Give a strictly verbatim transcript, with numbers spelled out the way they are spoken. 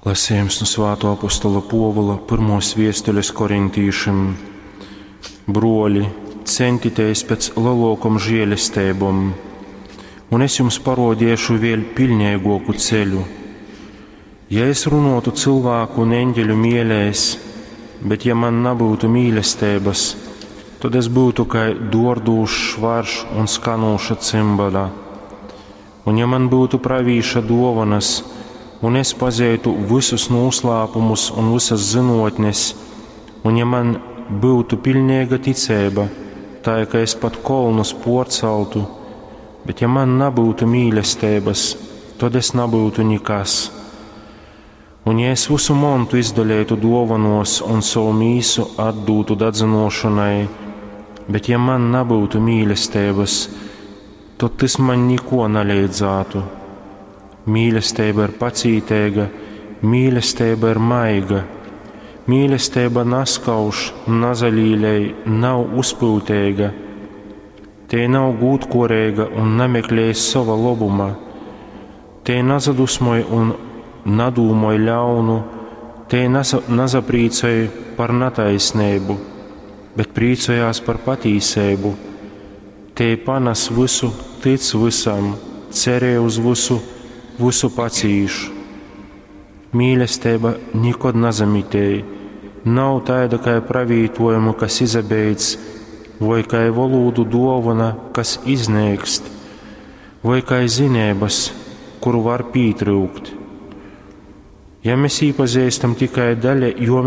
Lasījums no Svētā apostola Pāvila pirmās vēstules korintīšiem. Broļi, centieties pēc lielākām žēlastībām, un es jums parodīšu vēl pilnīgāku ceļu. Ja es runātu cilvēku un eņģeļu mīlēs, bet ja man nebūtu mīlestības, tad es būtu kā dordūšs švarš un skanūša cimbala. Un ja man būtu pravīša dāvanas, un es pazītu visus noslēpumus un visas zinātnes, un ja man būtu pilnīga ticība, tā ka es pat kolnus porceltu, bet ja man nebūtu mīlestības, tad es nebūtu nekas. Un ja es visu montu izdalītu dāvanos un savu mīsu atdūtu dedzinošanai, bet ja man nebūtu mīlestības, tad tas man neko nelīdzētu. Mīlestība ir pacītīga, mīlestība ir maiga, mīlestība naskauž, nazalīlei, nav uzpūtīga, tie nav gūtkorīga un nemeklēj sava labuma, tie nazadusmoj un nadūmoj ļaunu, tie nazaprīcoj par netaisnību, bet priecājās par patīsību, tie panes visu, tic visam, cerē uz visu, visu pacīšu. Mīlestība nekad nezamitēja, nav tāda kā pravītojuma, kas izabeidz, vai kā valodu dāvana, kas iznēkst, vai kā zinības, kuru var pietrūkt. Ja mēs iepazīstam tikai daļu, jo